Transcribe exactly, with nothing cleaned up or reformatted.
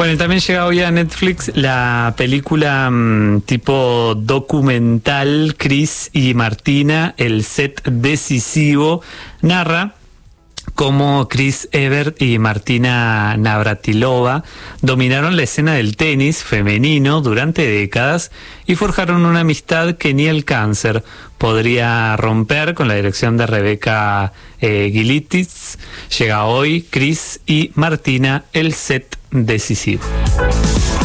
Bueno, y también llega hoy a Netflix la película mmm, tipo documental Chris y Martina, el set decisivo. Narra cómo Chris Evert y Martina Navratilova dominaron la escena del tenis femenino durante décadas y forjaron una amistad que ni el cáncer podría romper. Con la dirección de Rebeca eh, Gilitis, llega hoy Chris y Martina, el set decisivo.